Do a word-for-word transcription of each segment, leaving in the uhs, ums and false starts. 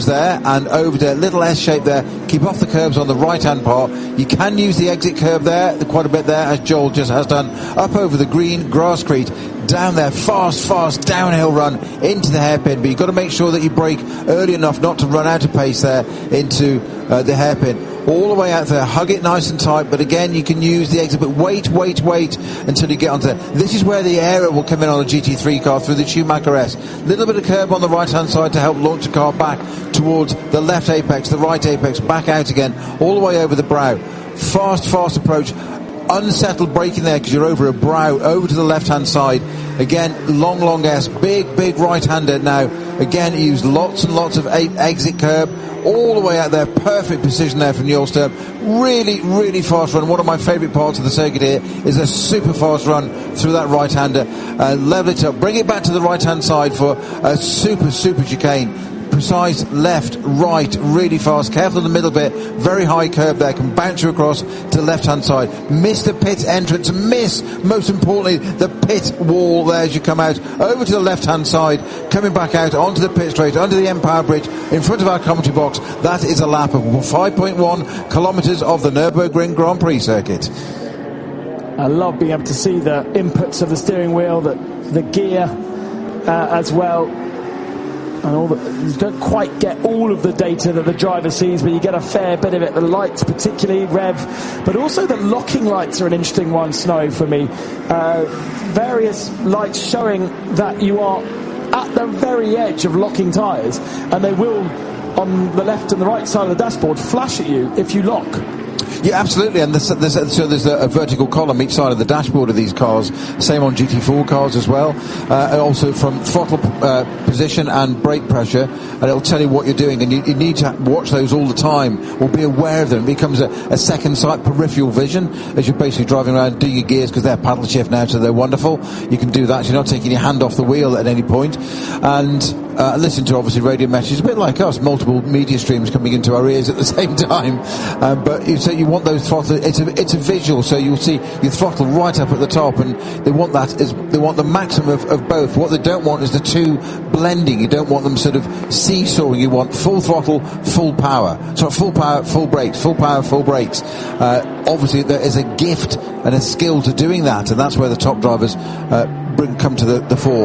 curbs there and over the little S shape there. Keep off the curbs on the right hand part. You can use the exit curb there, quite a bit there, as Joel just has done. Up over the green, Grasscrete, down there, fast, fast downhill run into the hairpin, but you've got to make sure that you brake early enough not to run out of pace there into uh, the hairpin. All the way out there, hug it nice and tight, but again you can use the exit, but wait, wait, wait until you get onto there. This is where the error will come in on a G T three car through the Schumacher S. Little bit of curb on the right hand side to help launch the car back towards the left apex, the right apex, back out again, all the way over the brow. Fast, fast approach. Unsettled braking there because you're over a brow, over to the left hand side. Again, long, long S, big, big right hander now. Again, he used lots and lots of eight exit curb, all the way out there. Perfect precision there from Newell Sturm. Really, really fast run. One of my favourite parts of the circuit here is a super fast run through that right hander. Uh, level it up, bring it back to the right hand side for a super, super chicane. Precise left, right, really fast. Careful in the middle bit. Very high curb there. Can bounce you across to the left hand side. Miss the pit entrance. Miss, most importantly, the pit wall there as you come out. Over to the left hand side. Coming back out onto the pit straight, under the Empire Bridge, in front of our commentary box. That is a lap of five point one kilometres of the Nürburgring Grand Prix circuit. I love being able to see the inputs of the steering wheel, the, the gear uh, as well. And all the, you don't quite get all of the data that the driver sees, but you get a fair bit of it. The lights, particularly rev, but also the locking lights are an interesting one, Snow, for me. Uh, various lights showing that you are at the very edge of locking tyres, and they will, on the left and the right side of the dashboard, flash at you if you lock. Yeah, absolutely, and there's, there's, so there's a, a vertical column each side of the dashboard of these cars, same on G T four cars as well, uh, and also from throttle uh, position and brake pressure, and it'll tell you what you're doing, and you, you need to watch those all the time, or be aware of them. It becomes a, a second sight, peripheral vision, as you're basically driving around doing your gears, because they're paddle shift now, so they're wonderful. You can do that, so you're not taking your hand off the wheel at any point, and Uh, listen to obviously radio messages, a bit like us, multiple media streams coming into our ears at the same time. Um, but you, so you want those throttle. It's a it's a visual, so you'll see your throttle right up at the top, and they want that is they want the maximum of, of both. What they don't want is the two blending. You don't want them sort of seesawing. You want full throttle, full power. So full power, full brakes, full power, full brakes. Uh, obviously, there is a gift and a skill to doing that, and that's where the top drivers uh, bring come to the, the fore.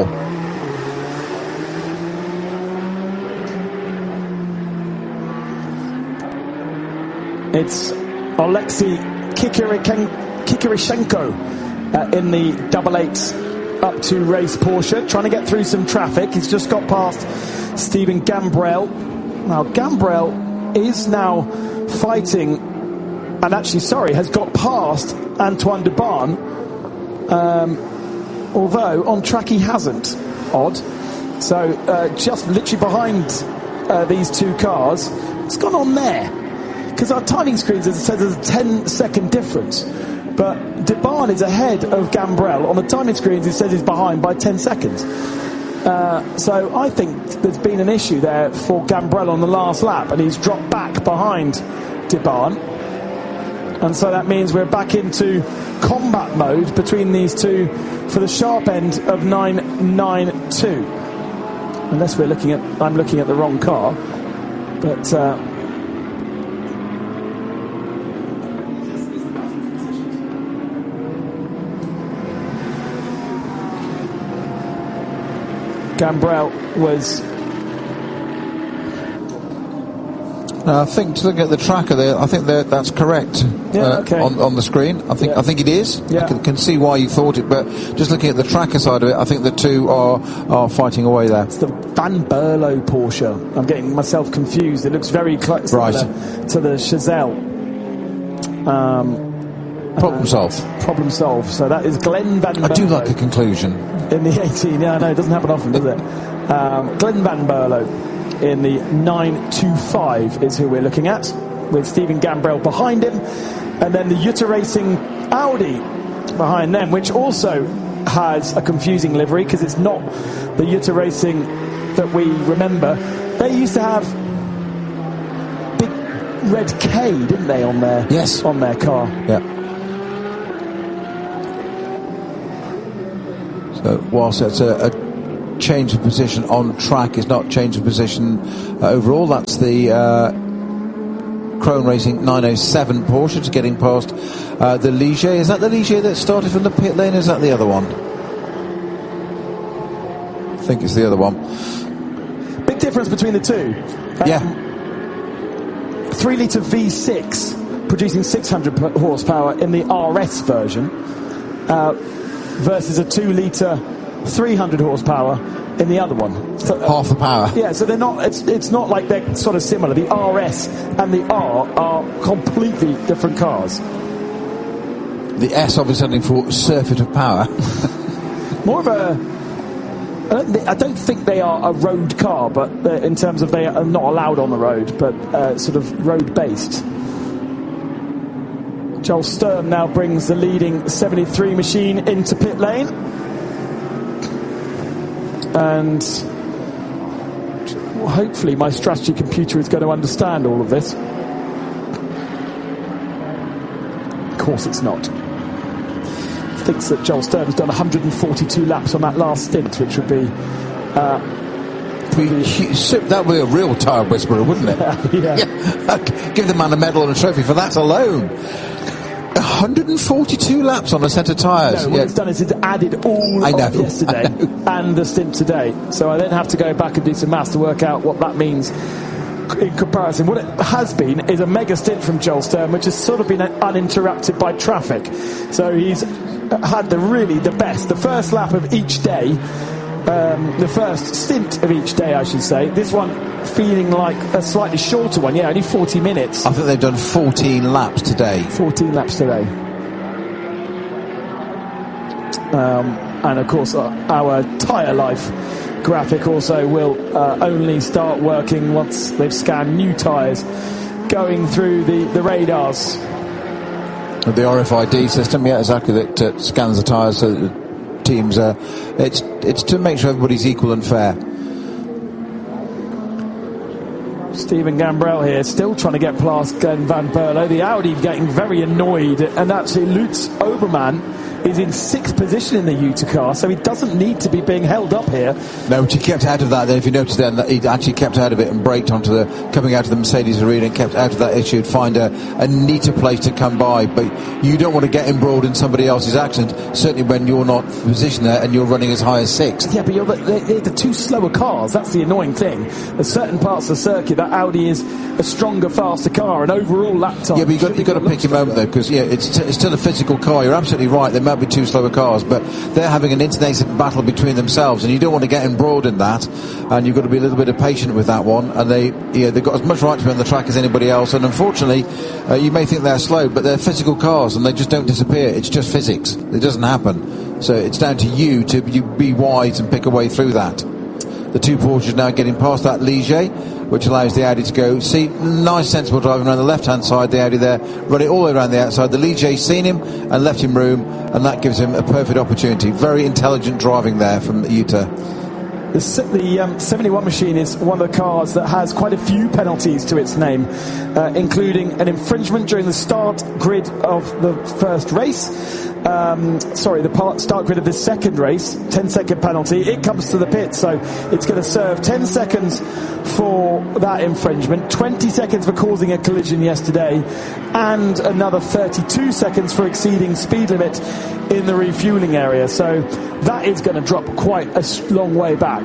It's Alexei Kikirishenko uh, in the double eight up to race Porsche, trying to get through some traffic. He's just got past Stephen Gambrell. Now, Gambrell is now fighting, and actually, sorry, has got past Antoine de Barn, um, although on track he hasn't. Odd. So, uh, just literally behind uh, these two cars, what's gone on there? Because our timing screens, as it says, there's a ten second difference. But De Barn is ahead of Gambrell. On the timing screens, it says he's behind by ten seconds. Uh, so I think there's been an issue there for Gambrell on the last lap, and he's dropped back behind De Barn. And so that means we're back into combat mode between these two for the sharp end of nine nine two. Unless we're looking at, I'm looking at the wrong car. But... Uh, Gambrell was... No, I think to look at the tracker there, I think that that's correct. Yeah, uh, okay. on, on the screen. I think yeah. I think it is. Yeah. I can, can see why you thought it, but just looking at the tracker side of it, I think the two are are fighting away there. It's the Van Berlo Porsche. I'm getting myself confused. It looks very close right. to the, to the Chazelle. Um, problem uh, solved. Problem solved. So that is Glenn Van Berlo. I do like a conclusion. In the eighteen, yeah, I know, it doesn't happen often, does it? Um, Glenn Van Berlo in the nine two five is who we're looking at, with Stephen Gambrell behind him, and then the Jutta Racing Audi behind them, which also has a confusing livery because it's not the Jutta Racing that we remember. They used to have big red K, didn't they, on their yes on their car? Yeah. So whilst it's a, a change of position on track. It's not change of position uh, overall. That's the uh, Krone Racing nine oh seven Porsche. Just getting past uh, the Ligier. Is that the Ligier that started from the pit lane? Or is that the other one? I think it's the other one. Big difference between the two. Um, yeah. three litre V six producing six hundred horsepower in the R S version uh, versus a two litre three hundred horsepower in the other one. So, uh, half the power. Yeah, so they're not. It's it's not like they're sort of similar. The R S and the R are completely different cars. The S obviously standing for surfeit of power. More of a. I don't, think, I don't think they are a road car, but uh, in terms of they are not allowed on the road, but uh, sort of road based. Joel Sturm now brings the leading seventy-three machine into pit lane. And hopefully my strategy computer is going to understand all of this. Of course it's not. Thinks that Joel Sturm has done one hundred forty-two laps on that last stint, which would be... Uh, that would be a real tyre whisperer, wouldn't it? yeah. yeah. Give the man a medal and a trophy for that alone. one hundred forty-two laps on a set of tyres. No, what yeah. it's done is it's added all I know, of yesterday and the stint today. So I then have to go back and do some maths to work out what that means in comparison. What it has been is a mega stint from Joel Sturm, which has sort of been uninterrupted by traffic. So he's had the really the best. The first lap of each day, um, the first stint of each day, I should say. This one feeling like a slightly shorter one. Yeah, only forty minutes. I think they've done fourteen laps today. fourteen laps today. Um, and of course, uh, our tyre life graphic also will uh, only start working once they've scanned new tyres going through the, the radars. The R F I D system, yeah, exactly, that uh, scans the tyres so that the teams, uh, it's, it's to make sure everybody's equal and fair. Stephen Gambrell here, still trying to get past Glenn Van Berlo. The Audi getting very annoyed, and actually Lutz Obermann is in sixth position in the Utah car, so he doesn't need to be being held up here. No, but he kept out of that. Then, if you notice, then he actually kept out of it and braked onto the coming out of the Mercedes arena and kept out of that issue. Find a, a neater place to come by, but you don't want to get embroiled in somebody else's accident. Certainly when you're not positioned there and you're running as high as sixth. Yeah, but you're the, they're the two slower cars. That's the annoying thing. At certain parts of the circuit, that Audi is a stronger, faster car, and overall lap time. Yeah, but you've got, you've got to pick your moment though, because yeah, it's, t- it's still a physical car. You're absolutely right. There might be two slower cars, but they're having an internecine battle between themselves, and you don't want to get embroiled in that. And you've got to be a little bit patient with that one. And they, yeah, they've got as much right to be on the track as anybody else. And unfortunately, uh, you may think they're slow, but they're physical cars, and they just don't disappear. It's just physics. It doesn't happen. So it's down to you to you be wise and pick a way through that. The two Porsches now getting past that Ligier, which allows the Audi to go. See, nice sensible driving around the left-hand side, the Audi there, run it all the way around the outside. The Ligier's seen him and left him room, and that gives him a perfect opportunity. Very intelligent driving there from Utah. The, the um, seventy-one machine is one of the cars that has quite a few penalties to its name, uh, including an infringement during the start grid of the first race. Um, sorry, the part, start grid of the second race, ten second penalty. It comes to the pit, so it's going to serve ten seconds for that infringement, twenty seconds for causing a collision yesterday, and another thirty-two seconds for exceeding speed limit in the refueling area. So that is going to drop quite a long way back.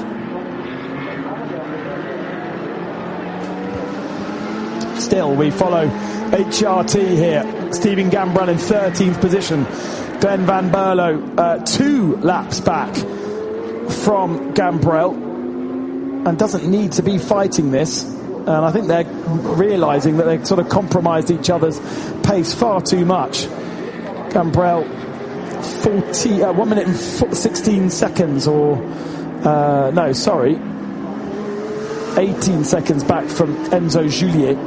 Still, we follow H R T here. Stephen Gambrell in thirteenth position. Glenn Van Berlo uh, two laps back from Gambrell, and doesn't need to be fighting this. And I think they're realising that they sort of compromised each other's pace far too much. Gambrell, forty, uh, one minute and sixteen seconds, or uh, no, sorry, eighteen seconds back from Enzo Julier.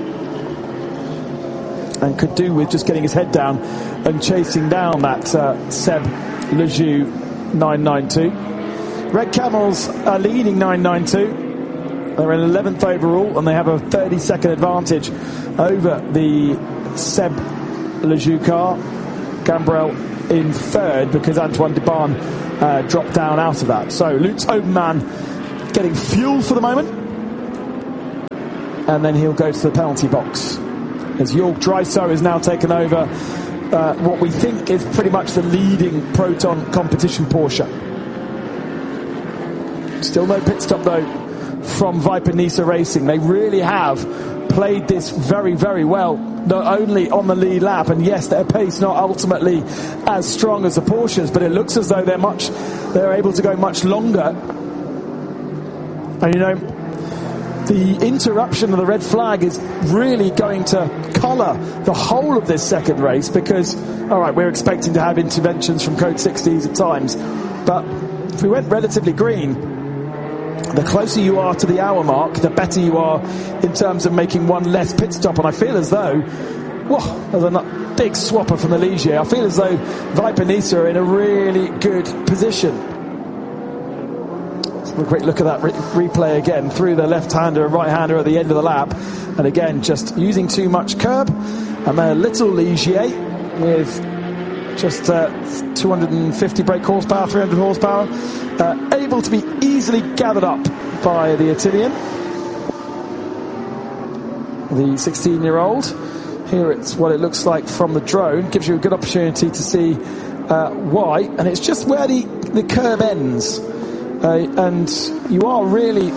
And could do with just getting his head down and chasing down that uh, Seb Lejeune nine ninety-two. Red Camels are leading nine ninety-two. They're in eleventh overall, and they have a thirty second advantage over the Seb Lejeune car. Gambrell in third because Antoine Debon uh, drop down out of that. So Lutz Obermann getting fuel for the moment, and then he'll go to the penalty box as Jörg Dreiser is now taken over uh, what we think is pretty much the leading Proton competition Porsche. Still no pit stop though from Viper Nisa Racing. They really have played this very, very well, not only on the lead lap, and yes, their pace not ultimately as strong as the Porsches, but it looks as though they're much, they're able to go much longer. And you know, the interruption of the red flag is really going to colour the whole of this second race, because, all right, we're expecting to have interventions from Code sixties at times, but if we went relatively green, the closer you are to the hour mark, the better you are in terms of making one less pit stop. And I feel as though, whoa, there's a big swapper from the Ligier. I feel as though Viper Nisa are in a really good position. Let's have a quick look at that re- replay again, through the left-hander and right-hander at the end of the lap. And again, just using too much curb. And then a little Ligier with just uh, two hundred fifty brake horsepower, three hundred horsepower, uh, able to be easily gathered up by the Attilian, the sixteen-year-old. Here it's what it looks like from the drone. Gives you a good opportunity to see uh, why, and it's just where the, the curb ends, uh, and you are really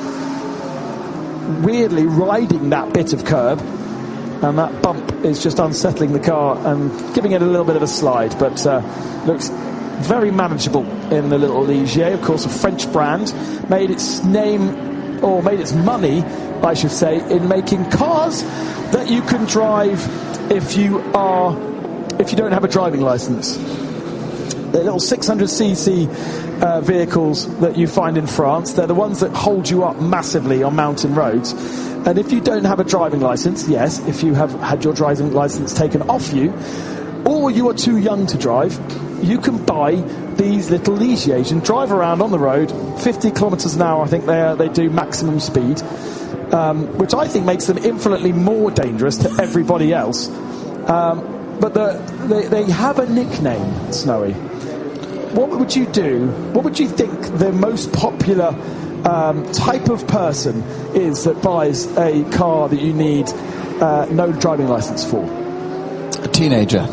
weirdly riding that bit of curb. And that bump is just unsettling the car and giving it a little bit of a slide, but uh, looks very manageable in the little Ligier. Of course, a French brand, made its name, or made its money, I should say, in making cars that you can drive if you are, if you don't have a driving license. They're little six hundred c c uh, vehicles that you find in France. They're the ones that hold you up massively on mountain roads. And if you don't have a driving license, yes, if you have had your driving license taken off you, or you are too young to drive, you can buy these little Ligiers and drive around on the road, fifty kilometres an hour, I think they are, they do maximum speed, um, which I think makes them infinitely more dangerous to everybody else. Um, but the, they, they have a nickname, Snowy. What would you do? What would you think the most popular Um, type of person is that buys a car that you need uh, no driving license for? A teenager.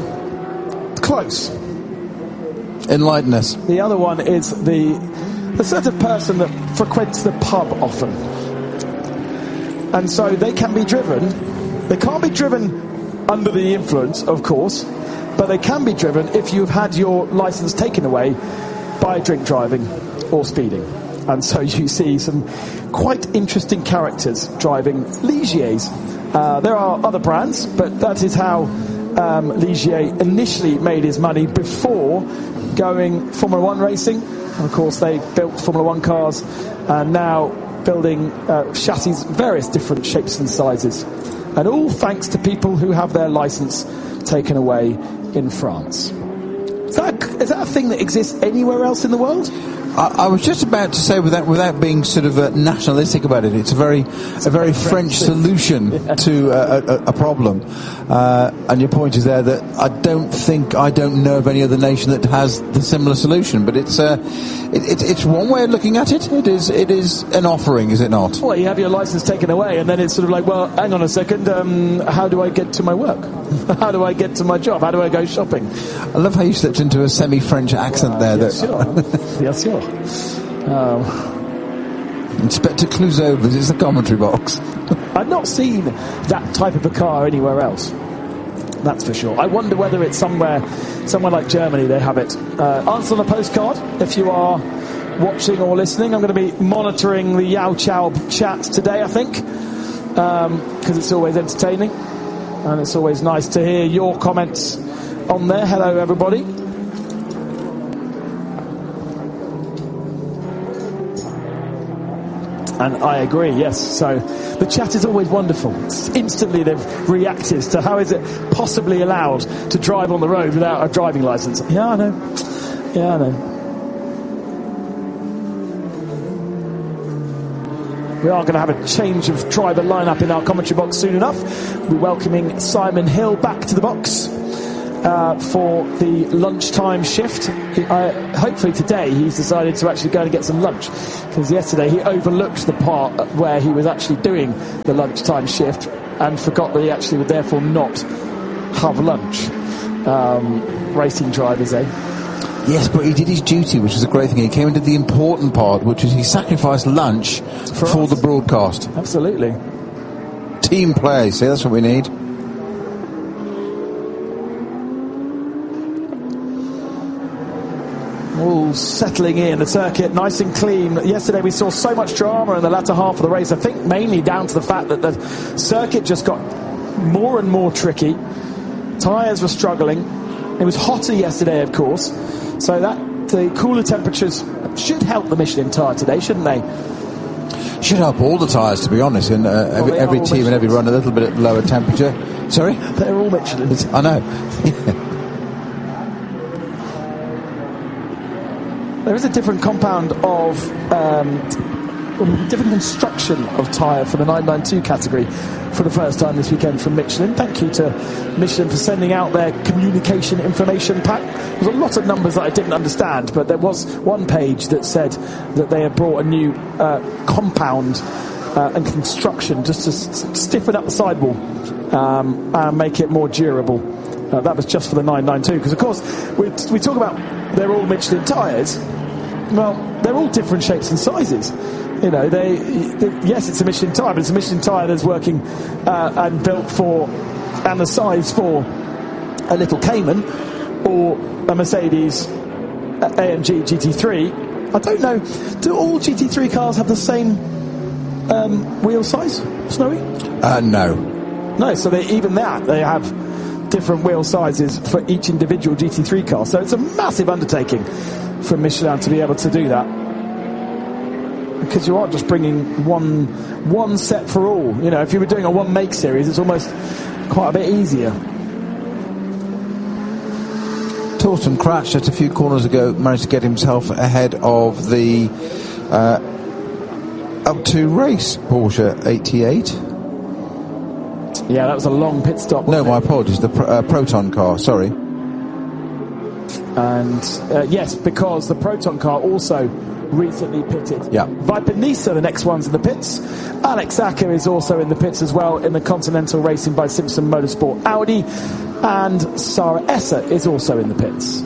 Close. Enlighten us. The other one is the the sort of person that frequents the pub often, and so they can be driven. They can't be driven under the influence, of course, but they can be driven if you've had your license taken away by drink driving or speeding. And so you see some quite interesting characters driving Ligiers. Uh, there are other brands, but that is how um, Ligier initially made his money before going Formula One racing. And of course, they built Formula One cars, and now building uh, chassis, various different shapes and sizes. And all thanks to people who have their license taken away in France. Is that, is that a thing that exists anywhere else in the world? I, I was just about to say, without without being sort of uh, nationalistic about it, it's a very it's a very French, French solution yeah. to uh, a, a problem. Uh, and your point is there that I don't think I don't know of any other nation that has the similar solution. But it's uh, it, it, it's one way of looking at it. It is it is an offering, is it not? Well, you have your license taken away, and then it's sort of like, well, hang on a second, um, how do I get to my work? How do I get to my job? How do I go shopping? I love how you slipped into a semi-French accent well, there. Yes, sure. Yes, sure. Um, Inspector Clouseau visits the commentary box. I've not seen that type of a car anywhere else. That's for sure. I wonder whether it's somewhere, somewhere like Germany, they have it. Uh, answer on a postcard if you are watching or listening. I'm going to be monitoring the Yao Chow chat today, I think, because um, it's always entertaining and it's always nice to hear your comments on there. Hello, everybody. And I agree, yes. So the chat is always wonderful. Instantly they've reacted to how is it possibly allowed to drive on the road without a driving licence. Yeah, I know. Yeah, I know. We are going to have a change of driver lineup in our commentary box soon enough. We're welcoming Simon Hill back to the box. uh, for the lunchtime shift. He, uh, hopefully today he's decided to actually go and get some lunch, because yesterday he overlooked the part where he was actually doing the lunchtime shift and forgot that he actually would therefore not have lunch. Um, racing drivers, eh? Yes, but he did his duty, which was a great thing. He came into the important part, which is he sacrificed lunch for, for the broadcast. Absolutely. Team play, see, that's what we need. All settling in, the circuit nice and clean. Yesterday we saw so much drama in the latter half of the race, I think mainly down to the fact that the circuit just got more and more tricky. Tyres were struggling. It was hotter yesterday, of course, so that the cooler temperatures should help the Michelin tyre today, shouldn't they? Should help all the tyres, to be honest. And uh, well, every, every team Michelins. And every run a little bit lower temperature. Sorry? They're all Michelins. I know. There is a different compound of um, different construction of tyre for the nine ninety-two category for the first time this weekend from Michelin. Thank you to Michelin for sending out their communication information pack. There's a lot of numbers that I didn't understand, but there was one page that said that they had brought a new uh, compound uh, and construction just to s- stiffen up the sidewall um, and make it more durable. Uh, that was just for the nine ninety-two, because of course we, we talk about they're all Michelin tyres. Well, they're all different shapes and sizes. You know, they, they yes, it's a Michelin tyre, but it's a Michelin tyre that's working uh, and built for, and the size for a little Cayman or a Mercedes A M G G T three. I don't know, do all G T three cars have the same um, wheel size, Snowy? Uh, no. No, so they, even that, they have different wheel sizes for each individual G T three car. So it's a massive undertaking for Michelin to be able to do that, because you aren't just bringing one one set for all. You know, if you were doing a one make series, it's almost quite a bit easier. Torsten Kratsch just a few corners ago managed to get himself ahead of the uh, up to race Porsche eighty-eight. Yeah, that was a long pit stop. No, my it? apologies. The uh, Proton car, sorry. And uh, yes, because the Proton car also recently pitted. Yeah. Viper Nisa, the next one's in the pits. Alex Acker is also in the pits as well in the Continental Racing by Simpson Motorsport Audi. And Sarah Esser is also in the pits.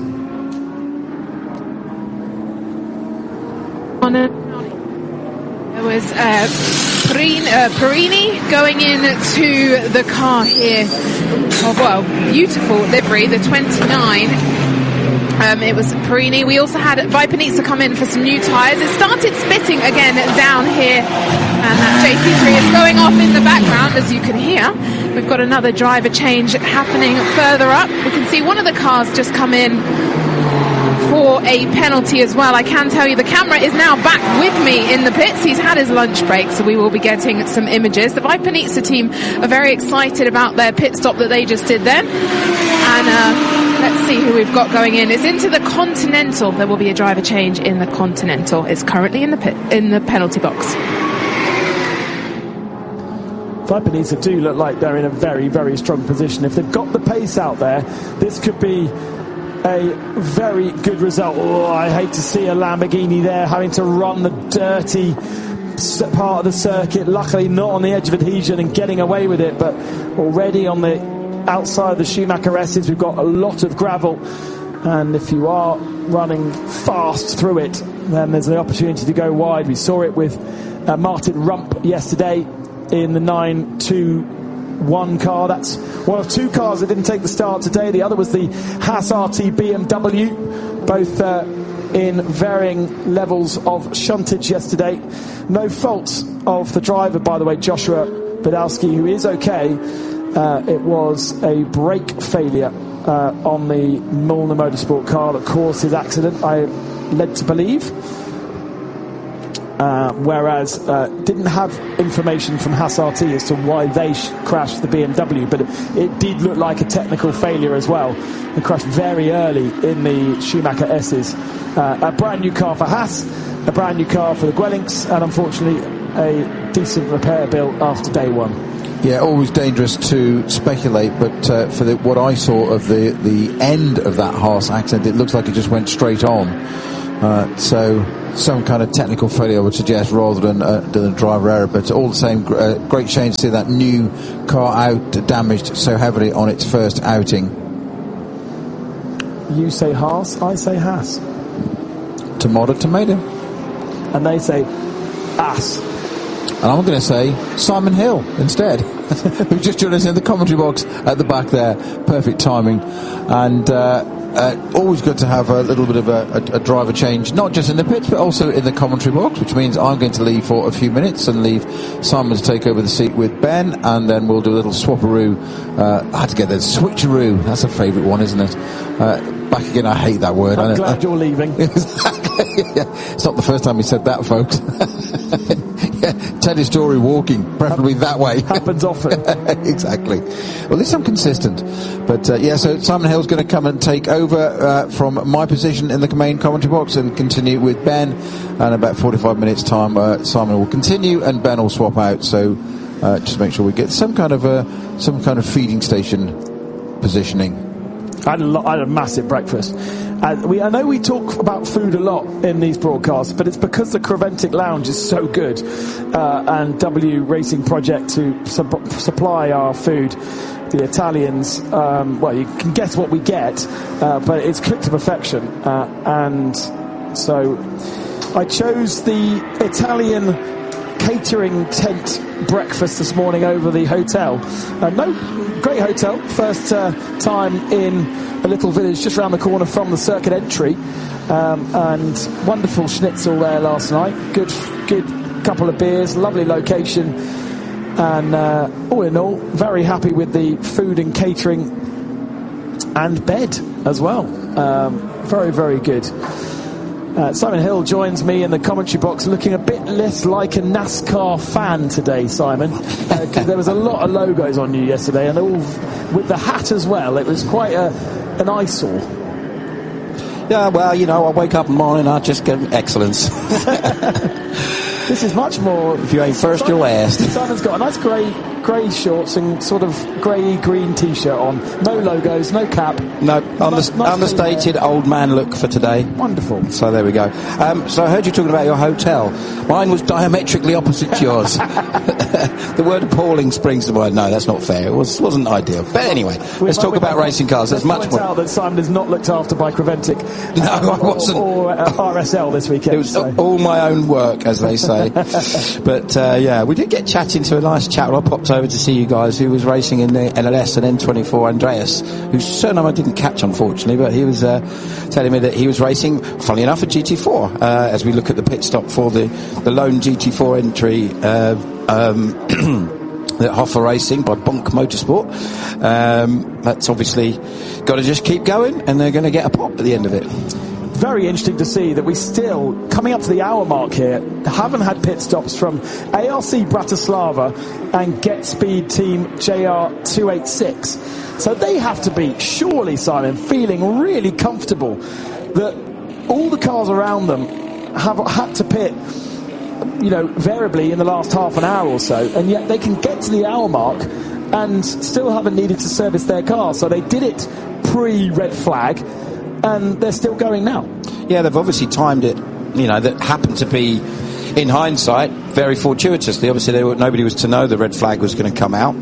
On a, there was uh, Perini, uh, Perini going into the car here. Oh, well, beautiful livery, the twenty-nine. Um, it was Perini. We also had Viper Nisa come in for some new tyres. It started spitting again down here, and that J T three is going off in the background, as you can hear. We've got another driver change happening further up. We can see one of the cars just come in for a penalty as well. I can tell you the camera is now back with me in the pits. He's had his lunch break, so we will be getting some images. The Viper Nisa team are very excited about their pit stop that they just did then. And uh, let's see who we've got going in. It's into the Continental. There will be a driver change in the Continental. It's currently in the pit, in the penalty box. Viper Nisa do look like they're in a very, very strong position. If they've got the pace out there, this could be a very good result. Oh, I hate to see a Lamborghini there having to run the dirty part of the circuit. Luckily not on the edge of adhesion and getting away with it, but already on the outside of the Schumacher S's, we've got a lot of gravel, and if you are running fast through it, then there's an opportunity to go wide. We saw it with uh, Martin Rump yesterday in the nine two one car. That's one of two cars that didn't take the start today. The other was the Haas R T B M W, both uh, in varying levels of shuntage yesterday. No fault of the driver, by the way, Joshua Badowski, who is okay. Uh, it was a brake failure uh, on the Milner Motorsport car that caused his accident, I led to believe. Uh, whereas uh, didn't have information from Haas R T as to why they sh- crashed the B M W, but it, it did look like a technical failure as well. It crashed very early in the Schumacher S's. Uh, a brand new car for Haas, a brand new car for the Gwellinks, and unfortunately a decent repair bill after day one. Yeah, always dangerous to speculate, but uh, for the, what I saw of the, the end of that Haas accident, it looks like it just went straight on. Uh, so some kind of technical failure, I would suggest, rather than, uh, than a driver error. But all the same, uh, great shame to see that new car out damaged so heavily on its first outing. You say Haas, I say Haas. Tomato, tomato. And they say ass. And I'm going to say Simon Hill instead, who just joined us in the commentary box at the back there. Perfect timing. And uh, uh, always good to have a little bit of a, a, a driver change, not just in the pits, but also in the commentary box, which means I'm going to leave for a few minutes and leave Simon to take over the seat with Ben, and then we'll do a little swapperoo. Uh, I had to get that switcheroo. That's a favourite one, isn't it? Uh, back again, I hate that word. I'm I glad you're leaving. Yeah, it's not the first time he said that, folks. Yeah, tell your story walking, preferably that way. Happens often. Exactly. Well, at least I'm consistent. But uh, yeah, so Simon Hill's going to come and take over uh, from my position in the main commentary box and continue with Ben. And about forty-five minutes time, uh, Simon will continue and Ben will swap out. So uh, just make sure we get some kind of a some kind of feeding station positioning. I had a, lot, I had a massive breakfast. Uh, we, I know we talk about food a lot in these broadcasts, but it's because the Creventic Lounge is so good, uh, and W Racing Project to sub- supply our food. The Italians, um, well, you can guess what we get, uh, but it's cooked to perfection. Uh, and so I chose the Italian catering tent breakfast this morning over the hotel. Uh, no, great hotel. First uh, time in a little village just around the corner from the circuit entry, um, and wonderful schnitzel there last night. Good, good couple of beers. Lovely location, and uh, all in all, very happy with the food and catering and bed as well. Um, very, very good. Uh, Simon Hill joins me in the commentary box, looking a bit less like a NASCAR fan today, Simon, because uh, there was a lot of logos on you yesterday, and all with the hat as well. It was quite a, an eyesore. Yeah, well, you know, I wake up in the morning, I just get excellence. This is much more... If you ain't first, Simon, you're last. Simon's got a nice grey grey shorts and sort of grey-green T-shirt on. No logos, no cap. No, nice, underst- nice understated old man look for today. Wonderful. So there we go. Um, so I heard you talking about your hotel. Mine was diametrically opposite to yours. The word appalling springs to mind. No, that's not fair. It was, wasn't ideal. But anyway, we let's talk about racing cars. There's much more. Out that Simon is not looked after by Creventic. No, I wasn't. Or, or uh, R S L this weekend. It was so. all my own work, as they say. But uh, yeah, we did get chatting to a nice chap. I popped over to see you guys, who was racing in the N L S and N twenty-four, Andreas, whose surname I didn't catch, unfortunately, but he was uh, telling me that he was racing, funnily enough, a G T four, uh, as we look at the pit stop for the, the lone G T four entry uh, um, that Hoffa Racing by Bonk Motorsport. Um, that's obviously got to just keep going, and they're going to get a pop at the end of it. Very interesting to see that we still, coming up to the hour mark here, haven't had pit stops from A R C Bratislava and Get Speed Team J R two eighty-six. So they have to be, surely, Simon, feeling really comfortable that all the cars around them have had to pit, you know, variably in the last half an hour or so, and yet they can get to the hour mark and still haven't needed to service their car. So they did it pre-red flag, and they're still going now. Yeah, they've obviously timed it, you know, that happened to be, in hindsight, very fortuitously. Obviously, they were, nobody was to know the red flag was going to come out.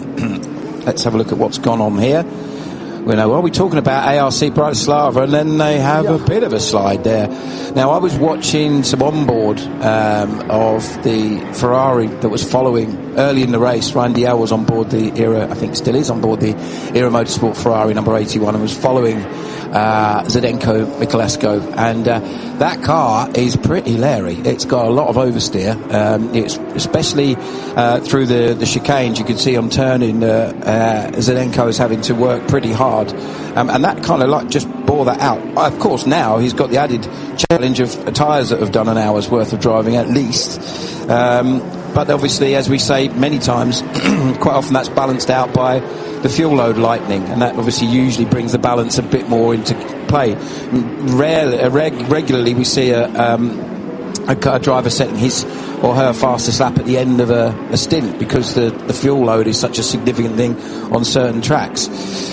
Um, let's have a look at what's gone on here. We know, well, we're talking about A R C Bratislava, and then they have yeah. a bit of a slide there. Now, I was watching some onboard um, of the Ferrari that was following early in the race. Randy L was on board the Era, I think still is on board the Era Motorsport Ferrari number eighty-one, and was following uh, Zdenko Michalesco, and uh, that car is pretty leery. It's got a lot of oversteer. Um, it's especially uh, through the, the chicanes. You can see on turning, uh, uh, Zdenko is having to work pretty hard. Um, and that kind of like just bore that out. Of course, now he's got the added challenge of tyres that have done an hour's worth of driving at least. Um, but obviously, as we say many times, quite often that's balanced out by the fuel load lightening, and that obviously usually brings the balance a bit more into play. Rarely, reg- regularly we see a, um, a, a driver setting his or her fastest lap at the end of a, a stint, because the, the fuel load is such a significant thing on certain tracks.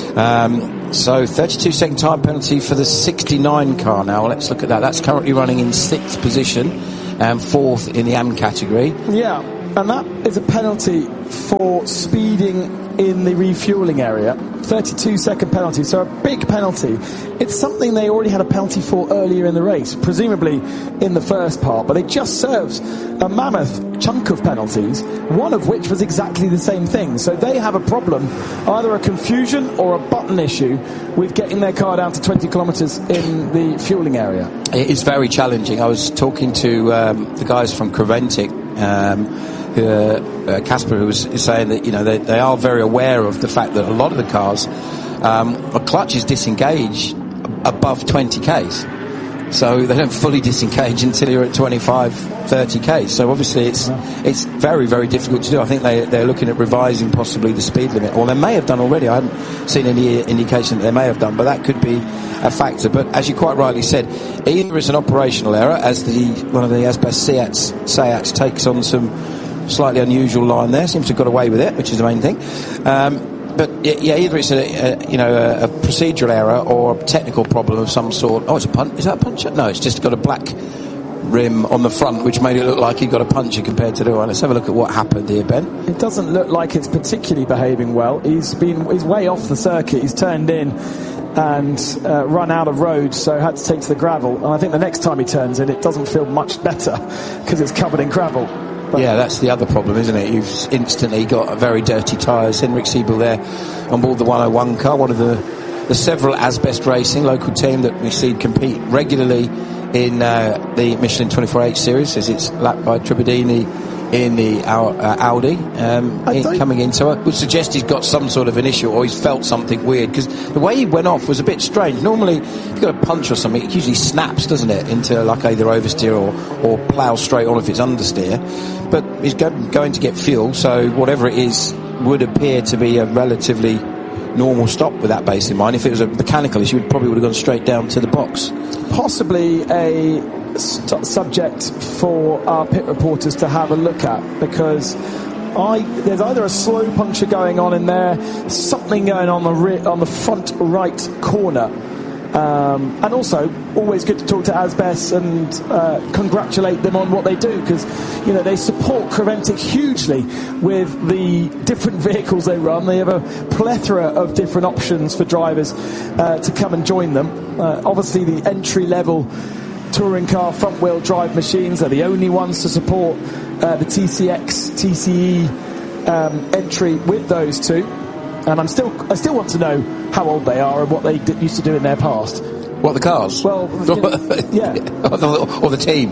Um, so thirty-two second time penalty for the sixty-nine car now. Let's look at that. That's currently running in sixth position and fourth in the A M category. Yeah, and that is a penalty for speeding in the refuelling area. thirty-two second penalty, so a big penalty. It's something they already had a penalty for earlier in the race, presumably in the first part, but they just served a mammoth chunk of penalties, one of which was exactly the same thing. So they have a problem, either a confusion or a button issue with getting their car down to twenty kilometres in the fuelling area. It is very challenging. I was talking to um, the guys from Creventic, um, Uh, Casper, who was saying that, you know, they, they are very aware of the fact that a lot of the cars, um, a clutch is disengaged above twenty kays, so they don't fully disengage until you're at twenty-five, thirty kays. So obviously it's it's very, very difficult to do. I think they, they're looking at revising possibly the speed limit, or they may have done already. I haven't seen any indication that they may have done, but that could be a factor. But as you quite rightly said, either it's an operational error, as the one of the Asbest Seats, Seats takes on some slightly unusual line there, seems to have got away with it, which is the main thing. Um, but yeah, either it's a, a you know a, a procedural error or a technical problem of some sort. Oh, it's a punch. Is that a puncher? No, it's just got a black rim on the front, which made it look like he got a puncher compared to the one. Let's have a look at what happened here, Ben. It doesn't look like it's particularly behaving well. He's been he's way off the circuit. He's turned in and uh, run out of road, so had to take to the gravel. And I think the next time he turns in, it doesn't feel much better because it's covered in gravel. But yeah, that's the other problem, isn't it? You've instantly got very dirty tyres. Henrik Siebel there on board the one oh one car, one of the, the several Asbest Racing local team that we see compete regularly in uh, the Michelin twenty-four H series, as it's lapped by Tribadini in the uh, Audi. Um, in, coming into it would suggest he's got some sort of an issue, or he's felt something weird, because the way he went off was a bit strange. Normally, if you've got a punch or something, it usually snaps, doesn't it, into like either oversteer or, or plough straight on if it's understeer. But he's go, going to get fuel, so whatever it is would appear to be a relatively normal stop with that base in mind. If it was a mechanical issue, it probably would have gone straight down to the box. Possibly a st- subject for our pit reporters to have a look at, because I, there's either a slow puncture going on in there, something going on the re- on the front right corner. Um, and also, always good to talk to Asbest and uh, congratulate them on what they do, because you know they support Creventic hugely with the different vehicles they run. They have a plethora of different options for drivers uh, to come and join them. Uh, obviously, the entry-level touring car front-wheel drive machines are the only ones to support uh, the T C X, T C E um, entry with those two. And I'm still, I still want to know how old they are and what they d- used to do in their past. What, the cars? Well, you know, yeah. or, the, or the team.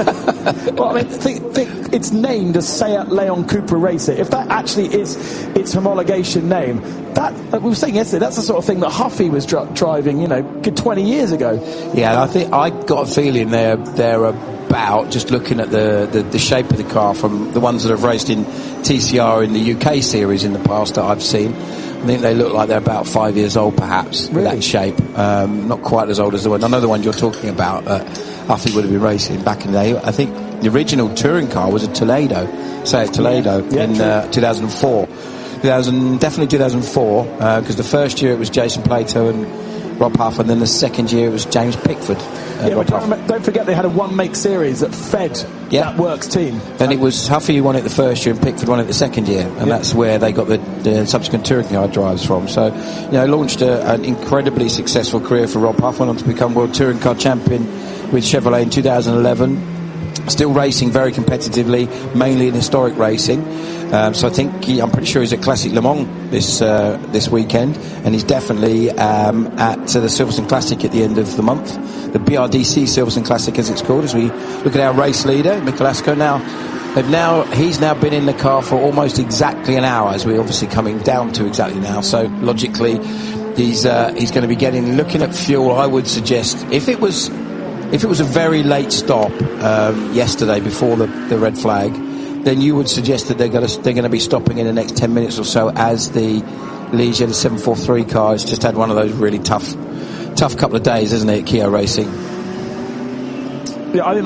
Well, I mean, think, think it's named as Seat Leon Cupra Racer. If that actually is its homologation name, that, like we were saying yesterday, that's the sort of thing that Huffy was dr- driving, you know, good twenty years ago. Yeah, I think I got a feeling they're they're about, just looking at the, the, the shape of the car, from the ones that have raced in T C R in the U K series in the past that I've seen. I think they look like they're about five years old, perhaps, really? With that shape. Um, not quite as old as the one. I know the one you're talking about. Uh, Huffy would have been racing back in the day. I think the original touring car was a Toledo, say a Toledo, yeah. Yeah, in uh, two thousand four. two thousand, definitely two thousand four, because uh, the first year it was Jason Plato and Rob Huff, and then the second year it was James Pickford. Uh, yeah, but don't, don't forget they had a one-make series that fed yeah. that Works team. And it was Huffy who won it the first year and Pickford won it the second year, and yeah. that's where they got the, the subsequent touring car drives from. So, you know, launched a, an incredibly successful career for Rob Huff, went on to become World Touring Car Champion with Chevrolet in two thousand eleven. Still racing very competitively, mainly in historic racing. Um, so I think he, I'm pretty sure he's at Classic Le Mans this uh, this weekend, and he's definitely um, at uh, the Silverstone Classic at the end of the month, the B R D C Silverstone Classic as it's called. As we look at our race leader, Mikuláško, now they've now he's now been in the car for almost exactly an hour, as we're obviously coming down to exactly now. So logically, he's uh, he's going to be getting looking at fuel. I would suggest if it was. If it was a very late stop um, yesterday before the, the red flag, then you would suggest that they're going to they're going to be stopping in the next ten minutes or so, as the Ligier, the seven forty-three car, has just had one of those really tough tough couple of days, isn't it, Kia Racing? Yeah, I think that's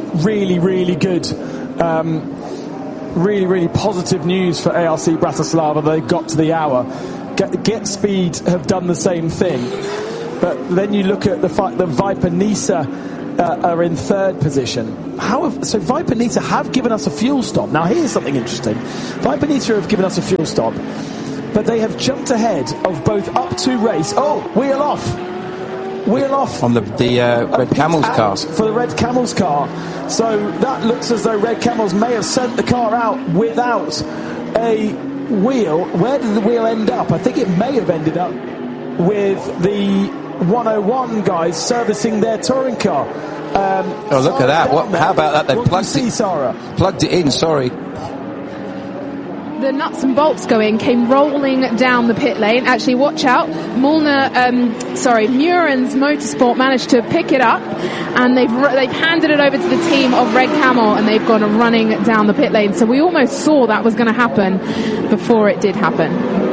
really, really good. Um, really, really positive news for A R C Bratislava. They got to the hour. Get, Get Speed have done the same thing. But then you look at the fact that Viper Nisa uh, are in third position. How have, so Viper Nisa have given us a fuel stop. Now here's something interesting. Viper Nisa have given us a fuel stop, but they have jumped ahead of both up to race. Oh, wheel off. Wheel off. On the, the uh, Red Camels car. For the Red Camels car. So that looks as though Red Camels may have sent the car out without a wheel. Where did the wheel end up? I think it may have ended up with the one oh one guys servicing their touring car. Um, oh, look at that. What, how about that? They what plugged see, it, Sarah? plugged it in, sorry. The nuts and bolts going came rolling down the pit lane. Actually, watch out. Mulner, um, sorry, Muren's Motorsport managed to pick it up, and they've they've handed it over to the team of Red Camel, and they've gone running down the pit lane. So we almost saw that was going to happen before it did happen.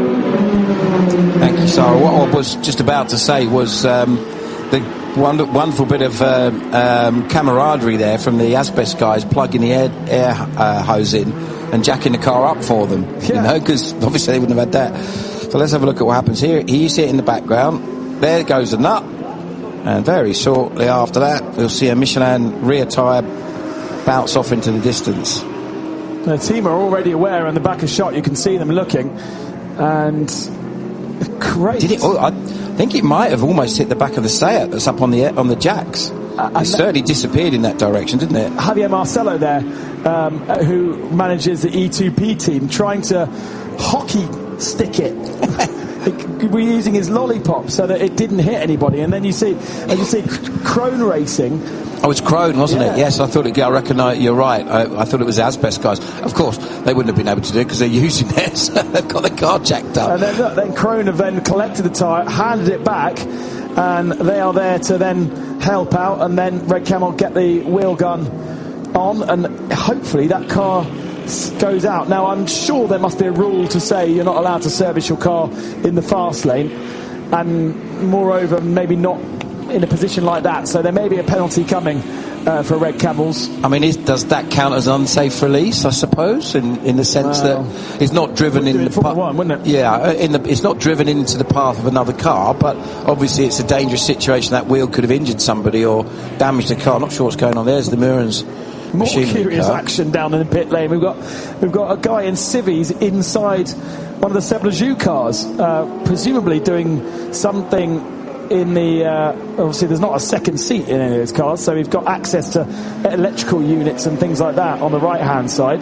Thank you, Sarah. What I was just about to say was um, the wonder, wonderful bit of uh, um, camaraderie there from the Asbest guys plugging the air, air uh, hose in and jacking the car up for them, yeah. You know, because obviously they wouldn't have had that. So let's have a look at what happens here. Here you see it in the background. There goes the nut, and very shortly after that, we'll see a Michelin rear tyre bounce off into the distance. The team are already aware. In the back of shot, you can see them looking, and great. Did it? Oh, I think it might have almost hit the back of the Seat that's up on the on the jacks. Uh, it certainly disappeared in that direction, didn't it? Javier Marcelo there, um, who manages the E two P team, trying to hockey stick it. We're using his lollipop so that it didn't hit anybody. And then you see, and you see Krone Racing. Oh, it's Krone, wasn't yeah. it? Yes, I thought it. I reckon you're right. I, I thought it was Asbest guys. Of course, they wouldn't have been able to do it because they're using it. So they've got the car jacked up. And then, look, then Krone have then collected the tyre, handed it back, and they are there to then help out. And then Red Camel get the wheel gun on, and hopefully that car goes out. Now, I'm sure there must be a rule to say you're not allowed to service your car in the fast lane, and moreover, maybe not in a position like that. So there may be a penalty coming uh, for Red Camels. I mean, is, does that count as unsafe release, I suppose, in, in the sense well, that it's not driven in the path? One, wouldn't it? Yeah, in the, it's not driven into the path of another car, but obviously it's a dangerous situation. That wheel could have injured somebody or damaged the car. Not sure what's going on. There's the Murens. More curious car. Action down in the pit lane. We've got we've got a guy in civvies inside one of the Seblajou cars, uh, presumably doing something in the. Uh, obviously, there's not a second seat in any of those cars, so we've got access to electrical units and things like that on the right-hand side.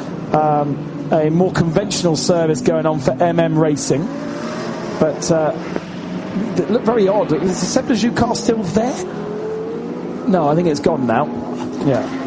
Um, a more conventional service going on for M M Racing, but uh, it looked very odd. Is the Seblajou car still there? No, I think it's gone now. Yeah.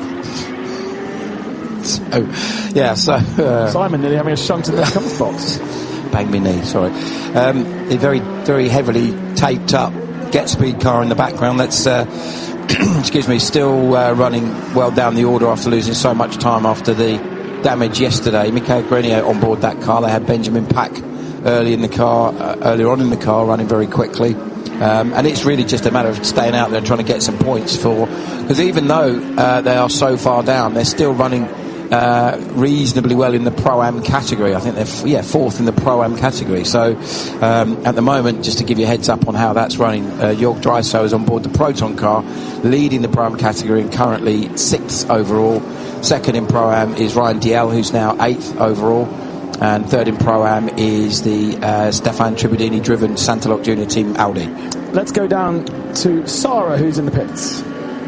So, yeah, so... Uh, Simon nearly having a shunt in the comms box. Bang me knee, sorry. Um, a very, very heavily taped up Get Speed car in the background that's, uh, excuse me, still uh, running well down the order after losing so much time after the damage yesterday. Michael Grenier on board that car. They had Benjamin Pack early in the car, uh, earlier on in the car, running very quickly. Um, and it's really just a matter of staying out there and trying to get some points for... Because even though uh, they are so far down, they're still running... Uh, reasonably well in the Pro-Am category. I think they're f- yeah fourth in the Pro-Am category. So um, at the moment, just to give you a heads up on how that's running, uh, Jörg Dreiso is on board the Proton car, leading the Pro-Am category and currently sixth overall. Second in Pro-Am is Ryan Diel, who's now eighth overall. And third in Pro-Am is the uh, Stefan Tribudini driven Santalok Junior Team Audi. Let's go down to Sarah, who's in the pits.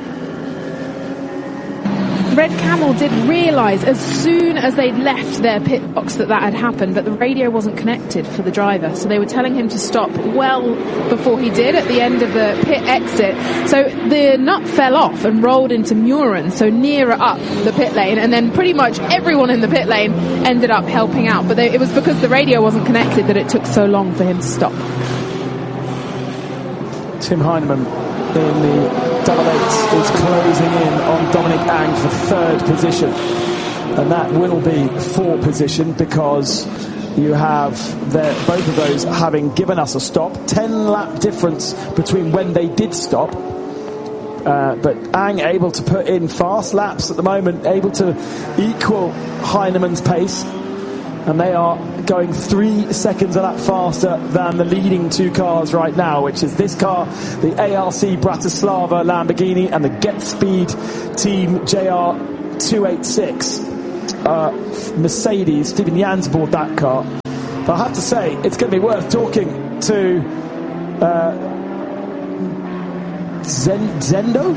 Red Camel did realise as soon as they'd left their pit box that that had happened, but the radio wasn't connected for the driver, so they were telling him to stop well before he did at the end of the pit exit. So the nut fell off and rolled into Muren, so nearer up the pit lane, and then pretty much everyone in the pit lane ended up helping out, but they, it was because the radio wasn't connected that it took so long for him to stop. Tim Heinemann in the double eight is closing in on Dominic Ang for third position, and that will be four position because you have the, both of those having given us a stop. Ten lap difference between when they did stop, Uh, but Ang able to put in fast laps at the moment, able to equal Heineman's pace. And they are going three seconds a lap faster than the leading two cars right now, which is this car, the A R C Bratislava Lamborghini, and the Get Speed Team J R two eighty-six uh, Mercedes. Stephen Jans bought that car. But I have to say, it's going to be worth talking to uh, Zen- Zendo?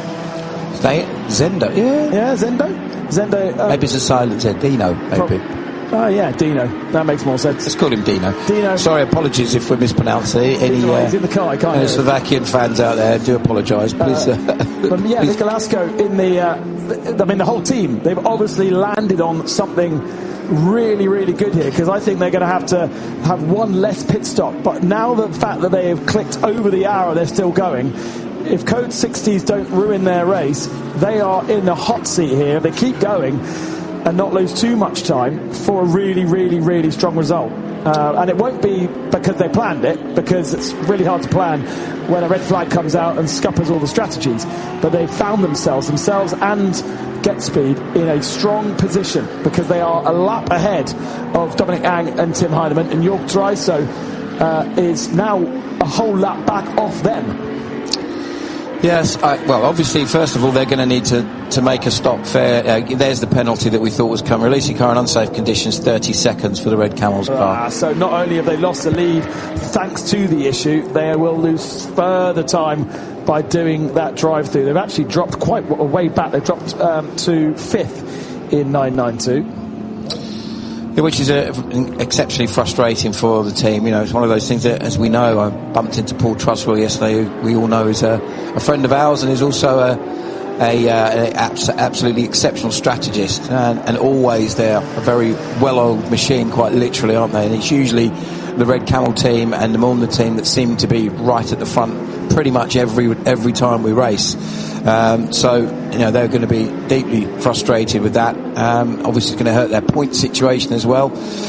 Zendo, yeah. Yeah, Zendo? Zendo. Uh, maybe it's a silent Z, Dino, maybe. Pro- Oh yeah, Dino. That makes more sense. Let's call him Dino. Dino. Sorry, apologies if we mispronounce it. Any uh, he's in the car, I can't any Slovakian fans out there, do apologise, please. Uh, but yeah, Nick Alasko in the, uh, I mean, the whole team, they've obviously landed on something really, really good here, because I think they're going to have to have one less pit stop. But now the fact that they have clicked over the hour, they're still going. If Code sixties don't ruin their race, they are in the hot seat here. If they keep going and not lose too much time for a really, really, really strong result. Uh, and it won't be because they planned it, because it's really hard to plan when a red flag comes out and scuppers all the strategies. But they've found themselves, themselves and Get Speed in a strong position, because they are a lap ahead of Dominic Ang and Tim Heineman, and Jörg Draiso uh, is now a whole lap back off them. Yes, I, well, obviously, first of all, they're going to need to, to make a stop fair. Uh, there's the penalty that we thought was coming. Releasing car in unsafe conditions, thirty seconds for the Red Camels car. Uh, so not only have they lost the lead thanks to the issue, they will lose further time by doing that drive-through. They've actually dropped quite a way back. They've dropped um, to fifth in nine ninety-two. Yeah, which is uh, exceptionally frustrating for the team. You know, it's one of those things that, as we know, I bumped into Paul Truswell yesterday, who we all know is a, a friend of ours and is also a, a, uh, an abs- absolutely exceptional strategist, and, and always they're a very well-oiled machine, quite literally, aren't they? And it's usually the Red Camel team and the Molnar team that seem to be right at the front pretty much every every time we race. Um, so, you know, they're going to be deeply frustrated with that. Um, obviously, it's going to hurt their point situation as well.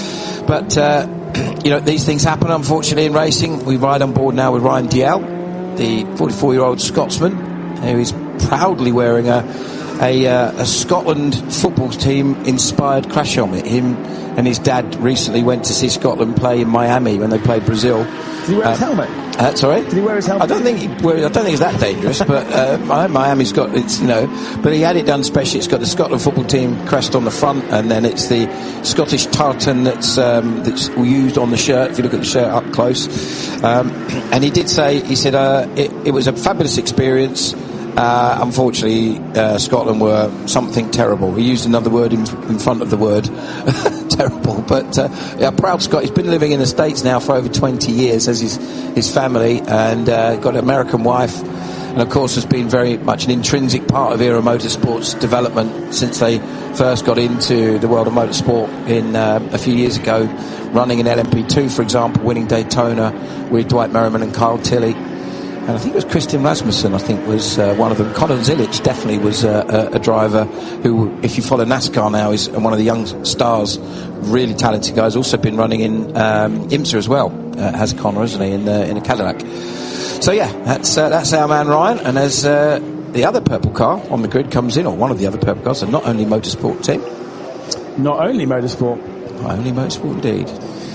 But, uh, you know, these things happen, unfortunately, in racing. We ride on board now with Ryan Dalziel, the forty-four-year-old Scotsman, who is proudly wearing a, a, uh, a Scotland football team-inspired crash helmet. Him and his dad recently went to see Scotland play in Miami when they played Brazil. Did he wear uh, his helmet? Uh, sorry? Did he wear his helmet? I don't think he, well, I don't think it's that dangerous, but uh, Miami's got it's you know, but he had it done specially. It's got the Scotland football team crest on the front, and then it's the Scottish tartan that's um, that's used on the shirt. If you look at the shirt up close, um, and he did say he said uh, it, it was a fabulous experience. Uh, unfortunately, uh, Scotland were something terrible. He used another word in, in front of the word terrible. But uh, yeah, proud Scot. He's been living in the States now for over twenty years as his his family, and uh, got an American wife, and of course has been very much an intrinsic part of Era Motorsport's development since they first got into the world of motorsport in uh, a few years ago, running in L M P two, for example, winning Daytona with Dwight Merriman and Kyle Tilley. And I think it was Christian Rasmussen, I think, was uh, one of them. Conor Zilic definitely was uh, a, a driver who, if you follow NASCAR now, is one of the young stars, really talented guy. He's also been running in um, IMSA as well, uh, has Conor, isn't he, in, the, in a Cadillac. So, yeah, that's uh, that's our man Ryan. And as uh, the other purple car on the grid comes in, or one of the other purple cars, so not only Motorsport team. Not only Motorsport. Not only Motorsport, indeed.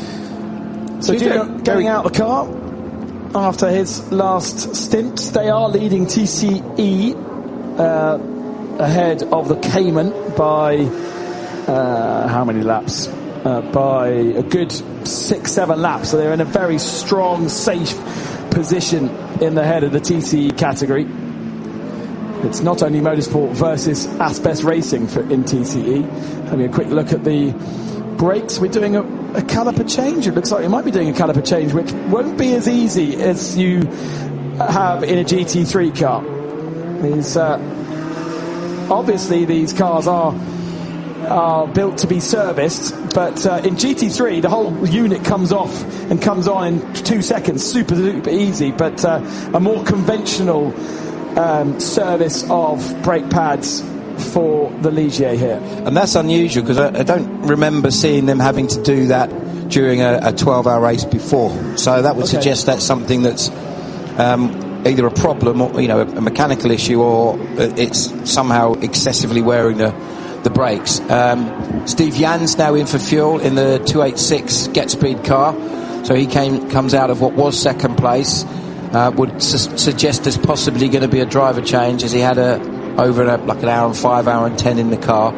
So, Gino going out the car after his last stint. They are leading T C E uh, ahead of the Cayman by uh, how many laps? Uh, by a good six, seven laps. So they're in a very strong, safe position in the head of the T C E category. It's not only Motorsport versus Asbest Racing for in T C E. Having a quick look at the brakes, we're doing a, a caliper change. It looks like we might be doing a caliper change, which won't be as easy as you have in a G T three car. These, uh, obviously, these cars are are built to be serviced, but uh, in G T three, the whole unit comes off and comes on in two seconds, super, super easy. But uh, a more conventional um, service of brake pads for the Ligier here. And that's unusual, because I, I don't remember seeing them having to do that during a twelve-hour race before. So that would okay. suggest that's something that's um, either a problem or, you know, a, a mechanical issue, or it's somehow excessively wearing the the brakes. Um, Steve Jan's now in for fuel in the two eighty-six Get Speed car, so he came comes out of what was second place. Uh, would su- suggest there's possibly going to be a driver change, as he had a over a, like an hour and five, hour and ten in the car.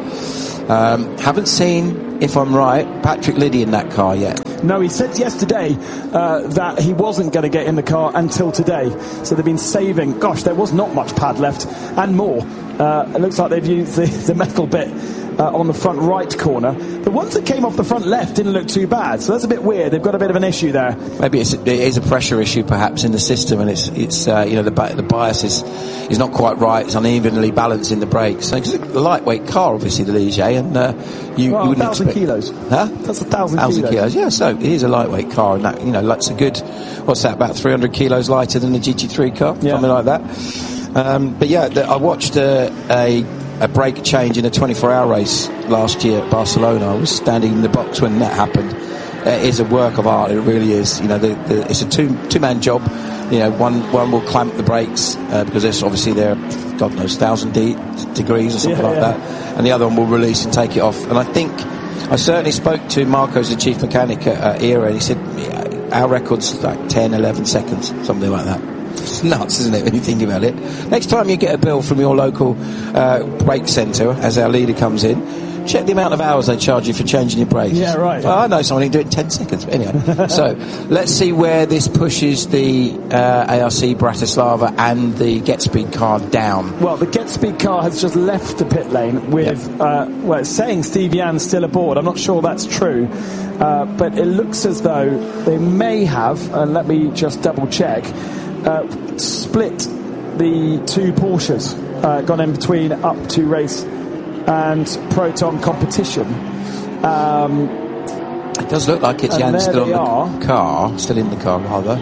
Um, haven't seen, if I'm right, Patrick Liddy in that car yet. No, he said yesterday uh, that he wasn't going to get in the car until today. So they've been saving. Gosh, there was not much pad left and more. Uh, it looks like they've used the, the metal bit uh, on the front right corner. The ones that came off the front left didn't look too bad. So that's a bit weird. They've got a bit of an issue there. Maybe it's, it is a pressure issue, perhaps, in the system, and it's it's uh, you know the the bias is is not quite right. It's unevenly balancing the brakes. So, 'cause it's a lightweight car, obviously, the Ligier, and uh, you, well, you wouldn't a thousand expect, kilos. Huh? That's a thousand, thousand kilos. kilos. Yeah, so it is a lightweight car, and that, you know, that's a good. What's that? About three hundred kilos lighter than the G T three car, yeah. something like that. Um, but yeah, the, I watched a. a a brake change in a twenty-four hour race last year at Barcelona. I was standing in the box when that happened. It is a work of art, it really is. You know, the, the, it's a two two man job. You know, one one will clamp the brakes uh, because there's obviously they're God knows thousand de- degrees or something yeah, like yeah. that, and the other one will release and take it off. And I think I certainly spoke to Marco's the chief mechanic at uh, Era, and he said yeah, our record's like ten, eleven seconds, something like that. It's nuts, isn't it, when you think about it? Next time you get a bill from your local uh, brake centre, as our leader comes in, check the amount of hours they charge you for changing your brakes. Yeah, right. Well, I know someone who can do it in ten seconds. But anyway, so let's see where this pushes the uh, A R C Bratislava and the Get Speed car down. Well, the Get Speed car has just left the pit lane with, yep. uh, well, it's saying Steve Jan's still aboard. I'm not sure that's true, uh, but it looks as though they may have, and let me just double check, uh, split the two Porsches, uh, gone in between up to race and Proton competition. Um, it does look like it's Jan still on the are. car, still in the car rather.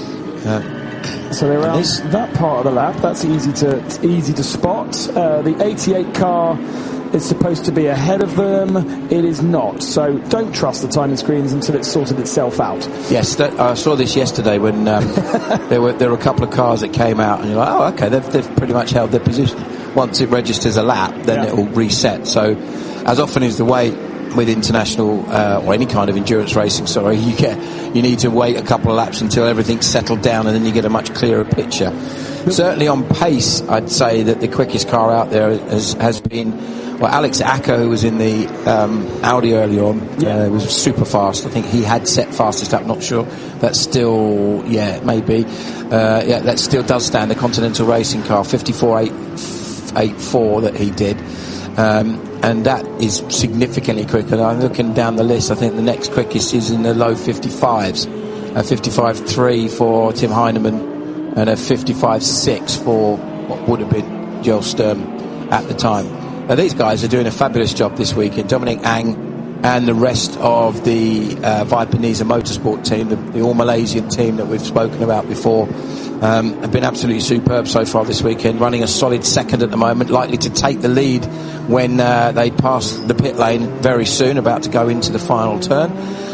Uh, so they're around that part of the lap. That's easy to easy to spot. Uh, the eighty-eight car is supposed to be ahead of them. It is not. So don't trust the timing screens until it's sorted itself out. Yes, that, I saw this yesterday when um, there were there were a couple of cars that came out, and you're like, oh, okay, they've they've pretty much held their position. Once it registers a lap, then yeah. it will reset. So, as often is the way with international uh, or any kind of endurance racing, sorry, you get you need to wait a couple of laps until everything's settled down, and then you get a much clearer picture. Certainly on pace, I'd say that the quickest car out there has has been. Well, Alex Acker, who was in the um, Audi early on, yeah. uh, was super fast. I think he had set fastest up. Not sure. That's still, yeah, maybe. Uh, yeah, that still does stand. The Continental Racing car, fifty-four eight eighty-four that he did. Um, and that is significantly quicker. I'm looking down the list. I think the next quickest is in the low fifty-fives. A fifty-five three for Tim Heinemann and a fifty-five six for what would have been Joel Sturm at the time. Now, these guys are doing a fabulous job this weekend. Dominic Ang and the rest of the uh, Viper Niza Motorsport team, the, the all-Malaysian team that we've spoken about before, um, have been absolutely superb so far this weekend, running a solid second at the moment, likely to take the lead when uh, they pass the pit lane very soon, about to go into the final turn.